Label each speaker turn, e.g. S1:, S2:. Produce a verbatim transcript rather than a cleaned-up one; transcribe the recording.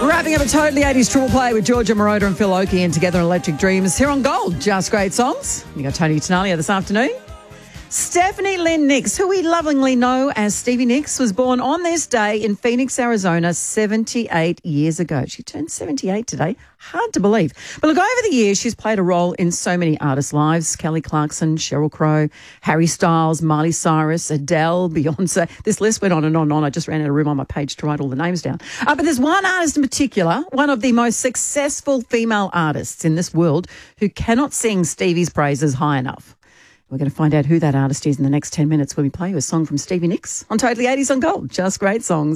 S1: Wrapping up a totally eighties triple play with Georgia Moroder and Phil Oakey and Together in Electric Dreams here on Gold. Just great songs. You got Tony Tenalia this afternoon. Stephanie Lynn Nicks, who we lovingly know as Stevie Nicks, was born on this day in Phoenix, Arizona, seventy-eight years ago. She turned seventy-eight today. Hard to believe. But look, over the years, she's played a role in so many artists' lives. Kelly Clarkson, Sheryl Crow, Harry Styles, Miley Cyrus, Adele, Beyonce. This list went on and on and on. I just ran out of room on my page to write all the names down. Uh, but there's one artist in particular, one of the most successful female artists in this world, who cannot sing Stevie's praises high enough. We're going to find out who that artist is in the next ten minutes when we play you a song from Stevie Nicks on Totally eighties on Gold. Just great songs.